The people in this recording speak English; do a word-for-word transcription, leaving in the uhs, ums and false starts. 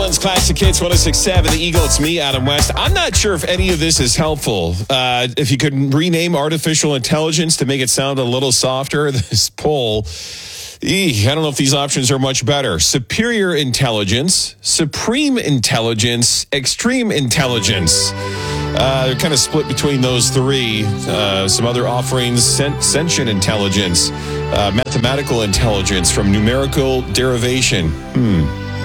Island's Classic Hits one oh six point seven. The Eagle, it's me, Adam West. I'm not sure if any of this is helpful. Uh, if you could rename artificial intelligence to make it sound a little softer, this poll, eeh, I don't know if these options are much better. Superior intelligence, supreme intelligence, extreme intelligence. Uh, they're kind of split between those three. Uh, some other offerings, sen- sentient intelligence, uh, mathematical intelligence from numerical derivation. Hmm.